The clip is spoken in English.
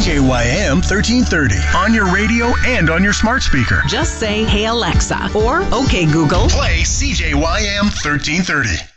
CJYM 1330 on your radio and on your smart speaker. Just say, "Hey Alexa," or "Okay Google, Play CJYM 1330.